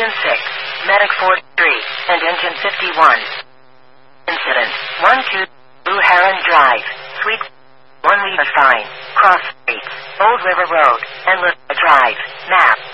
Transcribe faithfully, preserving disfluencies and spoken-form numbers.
Engine six, Medic forty-three, and Engine fifty-one. Incident, one two, Blue Heron Drive, Suite one Fine, Cross Streets, Old River Road, and Little Drive, Map.